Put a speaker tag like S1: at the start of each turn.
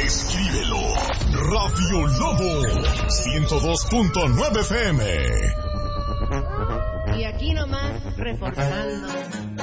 S1: Escríbelo. Radio Lobo 102.9 FM.
S2: Y aquí nomás reforzando.